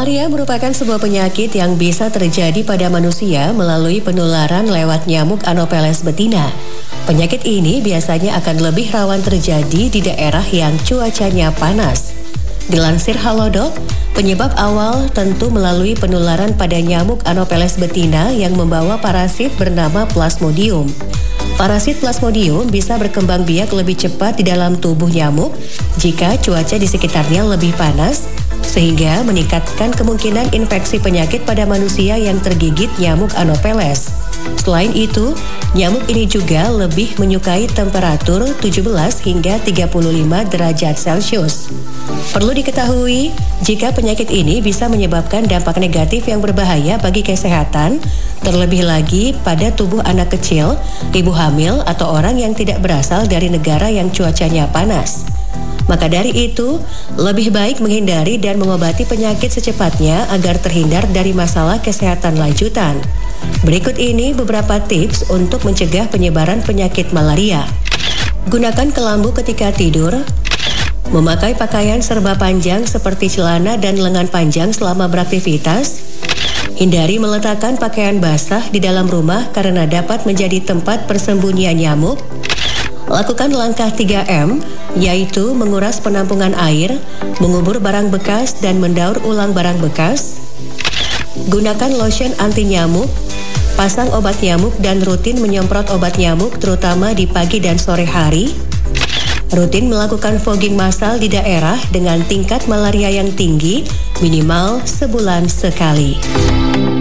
Malaria merupakan sebuah penyakit yang bisa terjadi pada manusia melalui penularan lewat nyamuk Anopheles betina. Penyakit ini biasanya akan lebih rawan terjadi di daerah yang cuacanya panas. Dilansir Halodoc, penyebab awal tentu melalui penularan pada nyamuk Anopheles betina yang membawa parasit bernama Plasmodium. Parasit Plasmodium bisa berkembang biak lebih cepat di dalam tubuh nyamuk jika cuaca di sekitarnya lebih panas, sehingga meningkatkan kemungkinan infeksi penyakit pada manusia yang tergigit nyamuk Anopheles. Selain itu, nyamuk ini juga lebih menyukai temperatur 17 hingga 35 derajat Celcius. Perlu diketahui, jika penyakit ini bisa menyebabkan dampak negatif yang berbahaya bagi kesehatan, terlebih lagi pada tubuh anak kecil, ibu hamil, atau orang yang tidak berasal dari negara yang cuacanya panas. Maka dari itu, lebih baik menghindari dan mengobati penyakit secepatnya agar terhindar dari masalah kesehatan lanjutan. Berikut ini beberapa tips untuk mencegah penyebaran penyakit malaria. Gunakan kelambu ketika tidur. Memakai pakaian serba panjang seperti celana dan lengan panjang selama beraktivitas. Hindari meletakkan pakaian basah di dalam rumah karena dapat menjadi tempat persembunyian nyamuk. Lakukan langkah 3M, yaitu menguras penampungan air, mengubur barang bekas, dan mendaur ulang barang bekas. Gunakan lotion anti nyamuk, pasang obat nyamuk dan rutin menyemprot obat nyamuk terutama di pagi dan sore hari. Rutin melakukan fogging massal di daerah dengan tingkat malaria yang tinggi, minimal sebulan sekali.